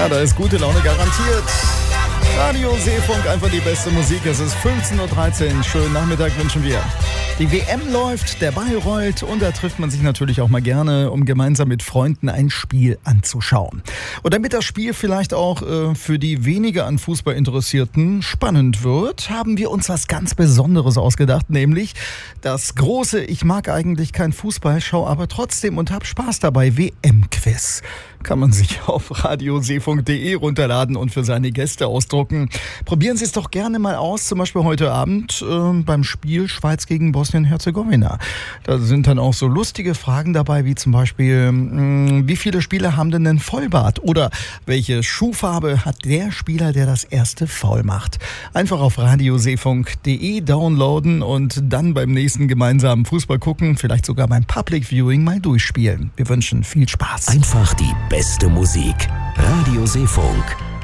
Ja, da ist gute Laune garantiert. Radio Seefunk, einfach die beste Musik. Es ist 15.13 Uhr. Schönen Nachmittag wünschen wir. Die WM läuft, der Ball rollt und da trifft man sich natürlich auch mal gerne, um gemeinsam mit Freunden ein Spiel anzuschauen. Und damit das Spiel vielleicht auch für die weniger an Fußball Interessierten spannend wird, haben wir uns was ganz Besonderes ausgedacht, nämlich das große Ich mag eigentlich kein Fußball, schau aber trotzdem und hab Spaß dabei WM-Quiz. Kann man sich auf radioseefunk.de runterladen und für seine Gäste ausdrucken. Probieren Sie es doch gerne mal aus, zum Beispiel heute Abend beim Spiel Schweiz gegen Bosnien-Herzegowina. Da sind dann auch so lustige Fragen dabei, wie zum Beispiel, wie viele Spieler haben denn einen Vollbart? Oder welche Schuhfarbe hat der Spieler, der das erste Foul macht? Einfach auf radioseefunk.de downloaden und dann beim nächsten gemeinsamen Fußball gucken, vielleicht sogar beim Public Viewing mal durchspielen. Wir wünschen viel Spaß. Einfach die beste Musik. Radio Seefunk.